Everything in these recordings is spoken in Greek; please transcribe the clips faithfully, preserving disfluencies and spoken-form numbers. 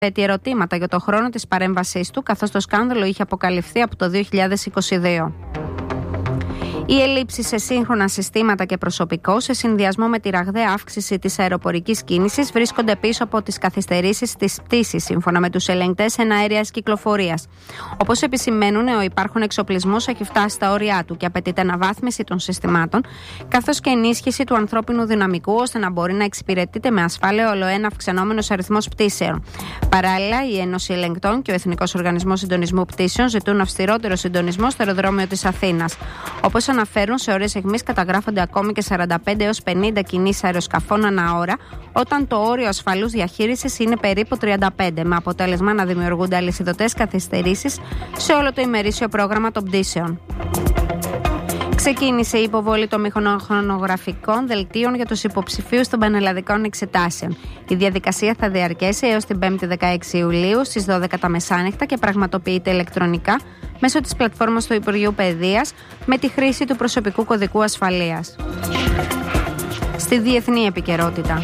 θέτει ερωτήματα για το χρόνο της παρέμβασής του, καθώς το σκάνδαλο είχε αποκαλυφθεί από το δύο χιλιάδες είκοσι δύο. Η ελλείψη σε σύγχρονα συστήματα και προσωπικό, σε συνδυασμό με τη ραγδαία αύξηση της αεροπορικής κίνησης, βρίσκονται πίσω από τις καθυστερήσεις της πτήσης, σύμφωνα με τους ελεγκτές εναέριας κυκλοφορίας. Όπως επισημαίνουν, ο υπάρχον εξοπλισμός έχει φτάσει στα όρια του και απαιτείται αναβάθμιση των συστημάτων, καθώς και ενίσχυση του ανθρώπινου δυναμικού, ώστε να μπορεί να εξυπηρετείται με ασφάλεια ολοένα αυξανόμενος αριθμός πτήσεων. Παράλληλα, η Ένωση Ελεγκτών και ο Εθνικός Οργανισμός Συντονισμού Πτήσεων ζητούν αυστηρότερο συντονισμό στο αεροδρόμιο της Αθήνας. Όπως αναφέρουν, σε ώρες αιχμής καταγράφονται ακόμη και σαράντα πέντε έως πενήντα κινήσεις αεροσκαφών ανά ώρα, όταν το όριο ασφαλούς διαχείρισης είναι περίπου τριάντα πέντε, με αποτέλεσμα να δημιουργούνται αλυσιδωτές καθυστερήσεις σε όλο το ημερήσιο πρόγραμμα των πτήσεων. Ξεκίνησε η υποβολή των μηχανογραφικών δελτίων για τους υποψηφίους των πανελλαδικών εξετάσεων. Η διαδικασία θα διαρκέσει έως την πέμπτη δεκαέξι Ιουλίου στις δώδεκα τα μεσάνυχτα και πραγματοποιείται ηλεκτρονικά μέσω της πλατφόρμας του Υπουργείου Παιδείας με τη χρήση του προσωπικού κωδικού ασφαλείας. Στη διεθνή επικαιρότητα.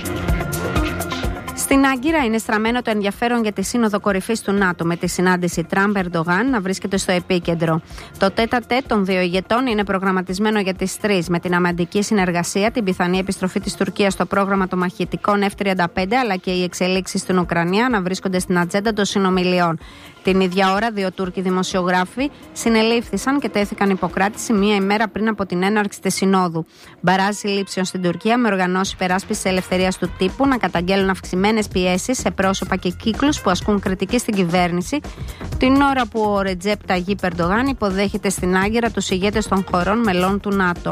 Στην Άγκυρα είναι στραμμένο το ενδιαφέρον για τη Σύνοδο Κορυφής του ΝΑΤΟ, με τη συνάντηση Τραμπ-Ερντογάν να βρίσκεται στο επίκεντρο. Το τέτα-τέτ των δύο ηγετών είναι προγραμματισμένο για τις τρεις, με την αμυντική συνεργασία, την πιθανή επιστροφή της Τουρκίας στο πρόγραμμα των μαχητικών εφ τριάντα πέντε, αλλά και οι εξελίξεις στην Ουκρανία να βρίσκονται στην ατζέντα των συνομιλιών. Την ίδια ώρα, δύο Τούρκοι δημοσιογράφοι συνελήφθησαν και τέθηκαν υποκράτηση μία ημέρα πριν από την έναρξη της Συνόδου. Μπαράζ συλλήψεων στην Τουρκία με οργανώσεις υπεράσπισης της ελευθερίας του τύπου να καταγγέλουν αυξημένες πιέσεις σε πρόσωπα και κύκλους που ασκούν κριτική στην κυβέρνηση, την ώρα που ο Ρετζέπ Ταγίπ Ερντογάν υποδέχεται στην Άγκυρα τους ηγέτες των χωρών μελών του ΝΑΤΟ.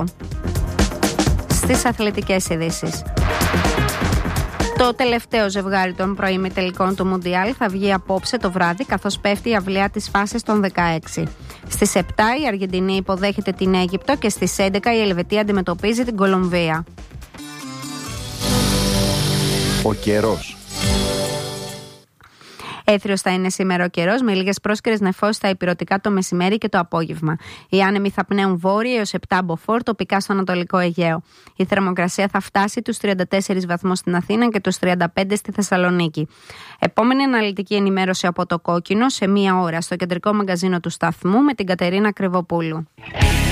Στις αθλητικές ειδήσεις. Το τελευταίο ζευγάρι των προημιτελικών του Μουντιάλ θα βγει απόψε το βράδυ, καθώς πέφτει η αυλαία της φάσης των δεκαέξι. Στις επτά η Αργεντινή υποδέχεται την Αίγυπτο και στις έντεκα η Ελβετία αντιμετωπίζει την Κολομβία. Ο καιρός. Έθριος θα είναι σήμερα ο καιρός, με λίγες πρόσκαιρες νεφώσεις στα ηπειρωτικά το μεσημέρι και το απόγευμα. Οι άνεμοι θα πνέουν βόρεια έως επτά μποφόρ, τοπικά στο Ανατολικό Αιγαίο. Η θερμοκρασία θα φτάσει τους τριάντα τέσσερις βαθμούς στην Αθήνα και τους τριάντα πέντε στη Θεσσαλονίκη. Επόμενη αναλυτική ενημέρωση από το Κόκκινο σε μία ώρα στο κεντρικό μαγκαζίνο του σταθμού με την Κατερίνα Κρυβοπούλου.